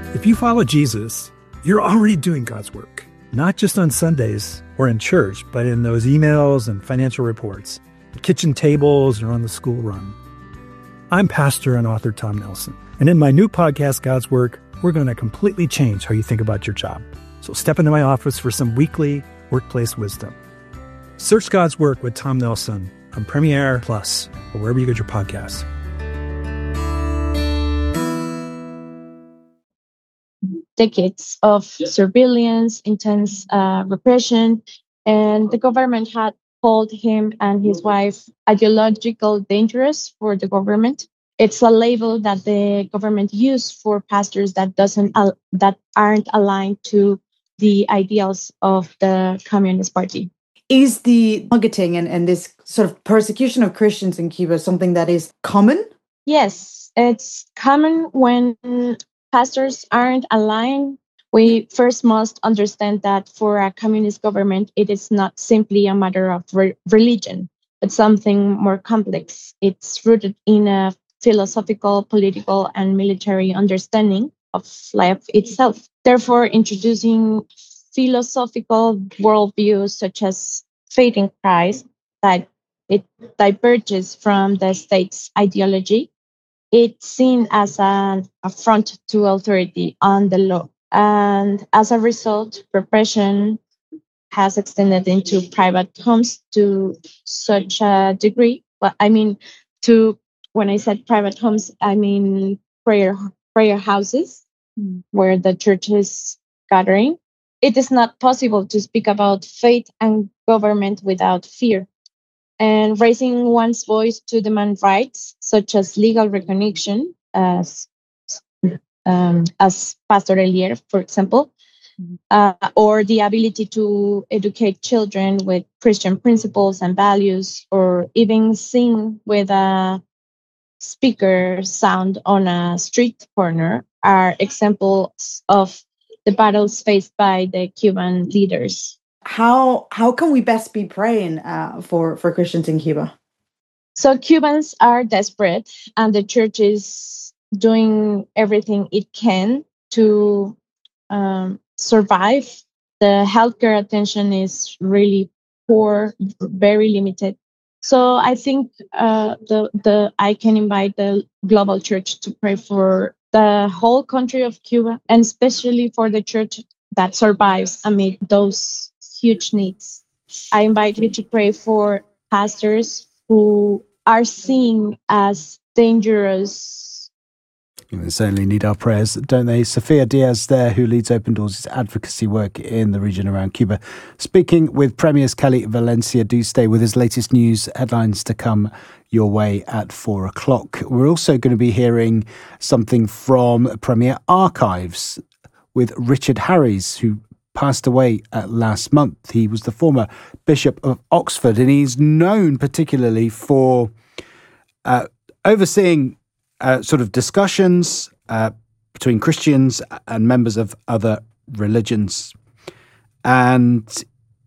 If you follow Jesus, you're already doing God's work, not just on Sundays or in church, but in those emails and financial reports, the kitchen tables, or on the school run. I'm pastor and author Tom Nelson, and in my new podcast, God's Work, we're going to completely change how you think about your job. So step into my office for some weekly workplace wisdom. Search God's Work with Tom Nelson on Premiere Plus or wherever you get your podcasts. Decades of surveillance, intense repression, and the government had called him and his wife ideological dangerous for the government. It's a label that the government used for pastors that aren't aligned to the ideals of the Communist Party. Is the targeting and this sort of persecution of Christians in Cuba something that is common? Yes, it's common when pastors aren't aligned. We first must understand that for a communist government, it is not simply a matter of religion, but something more complex. It's rooted in a philosophical, political, and military understanding of life itself. Therefore, introducing philosophical worldviews such as faith in Christ, that it diverges from the state's ideology, it's seen as an affront to authority on the law. And as a result, repression has extended into private homes to such a degree. Well, when I said private homes, I mean prayer houses where the church is gathering. It is not possible to speak about faith and government without fear. And raising one's voice to demand rights, such as legal recognition, as Pastor Elier, for example, or the ability to educate children with Christian principles and values, or even sing with a speaker sound on a street corner, are examples of the battles faced by the Cuban leaders. How can we best be praying for Christians in Cuba? So Cubans are desperate, and the church is doing everything it can to survive. The healthcare attention is really poor, very limited. So I think I can invite the global church to pray for the whole country of Cuba, and especially for the church that survives amid those huge needs. I invite you to pray for pastors who are seen as dangerous. They certainly need our prayers, don't they? Sofia Diaz there, who leads Open Doors' advocacy work in the region around Cuba. Speaking with Premier's Kelly Valencia. Do stay with his latest news headlines to come your way at 4 o'clock. We're also going to be hearing something from Premier Archives with Richard Harries, who passed away last month. He was the former Bishop of Oxford, and he's known particularly for overseeing sort of discussions between Christians and members of other religions. And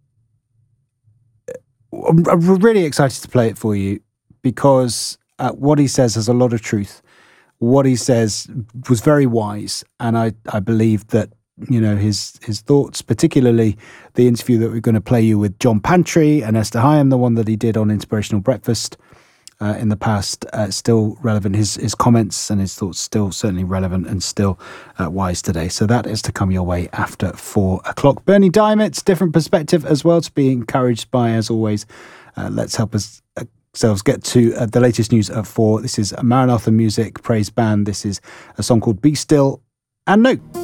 I'm really excited to play it for you because what he says has a lot of truth. What he says was very wise, and I believe that his thoughts, particularly the interview that we're going to play you with John Pantry and Esther Hyam, the one that he did on Inspirational Breakfast in the past, still relevant. His comments and his thoughts still certainly relevant and still wise today. So that is to come your way after 4 o'clock. Bernie Dimet's different perspective as well to be encouraged by, as always. Let's help ourselves get to the latest news at 4. This is Maranatha Music Praise Band. This is a song called Be Still and Know.